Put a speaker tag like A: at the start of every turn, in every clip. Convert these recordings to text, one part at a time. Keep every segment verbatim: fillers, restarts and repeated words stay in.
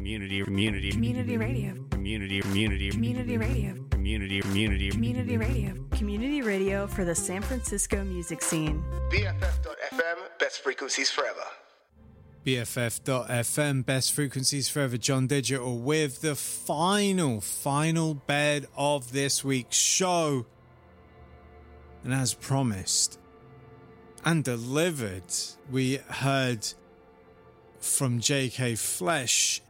A: Community, community,
B: Community radio.
A: community, community,
B: Community radio.
A: community, community,
B: Community radio. Community radio for the San Francisco music scene.
C: B F F dot F M, best frequencies forever.
D: B F F dot F M, best frequencies forever. John Digital with the final, final bed of this week's show. And as promised and delivered, we heard from J K Flesh.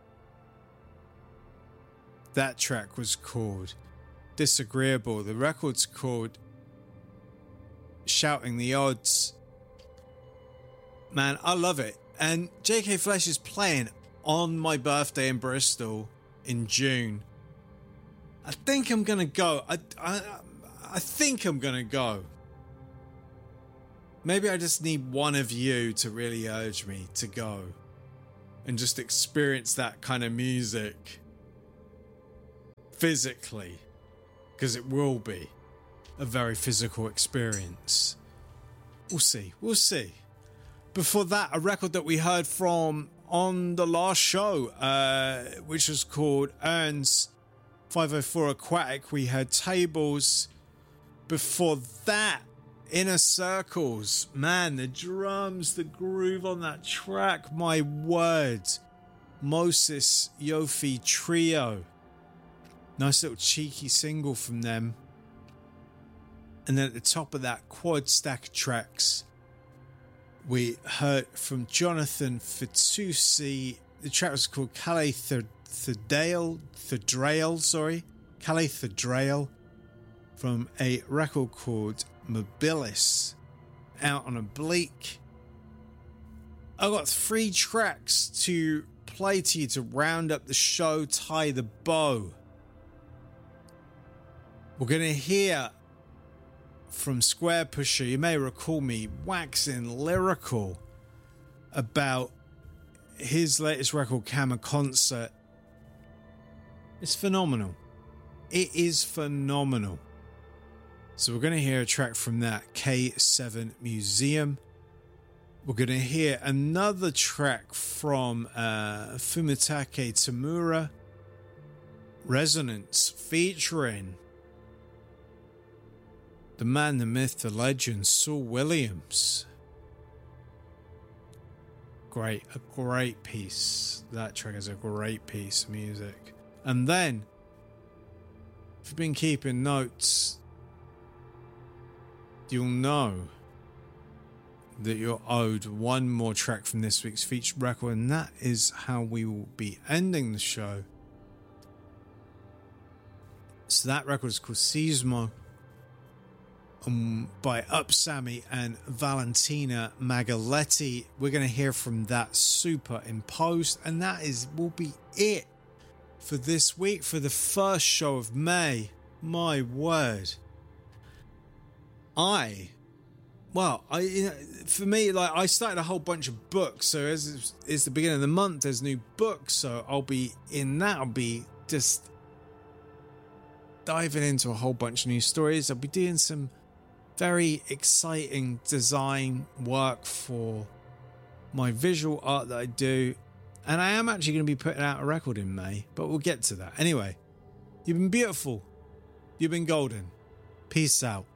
D: That track was called Disagreeable. The record's called Shouting the Odds. Man, I love it. And J K Flesh is playing on my birthday in Bristol in June. I think I'm gonna go. I, I, I think I'm gonna go. Maybe I just need one of you to really urge me to go and just experience that kind of music physically, because it will be a very physical experience. We'll see. We'll see. Before that, a record that we heard from on the last show, uh, which was called Ern's five oh four Aquatic. We heard Tables. Before that, Inner Circles. Man, the drums, the groove on that track, my word. Moses Yofi Trio. Nice little cheeky single from them. And then at the top of that quad stack of tracks, we heard from Jonathan Fitoussi. The track was called Calais Thedrail, Thedrail, sorry. Calais Thedrail, from a record called Mobilis, out on Oblique. I've got three tracks to play to you to round up the show, tie the bow. We're going to hear from Square Pusher. You may recall me waxing lyrical about his latest record, Camera Concert. It's phenomenal. It is phenomenal. So we're going to hear a track from that, K seven Museum. We're going to hear another track from uh, Fumitake Tamura, Resonance, featuring the man, the myth, the legend, Saul Williams. Great, a great piece. That track is a great piece of music. And then, if you've been keeping notes, you'll know that you're owed one more track from this week's featured record, and that is how we will be ending the show. So that record is called Sismo, um, by Upsammy and Valentina Magaletti. We're going to hear from that superimposed, and that is will be it for this week, for the first show of May. My word. I, well, I, you know, for me, like, I started a whole bunch of books. So as it's the beginning of the month, there's new books. So I'll be in that. I'll be just diving into a whole bunch of new stories. I'll be doing some very exciting design work for my visual art that I do. And I am actually going to be putting out a record in May, but we'll get to that. Anyway, you've been beautiful. You've been golden. Peace out.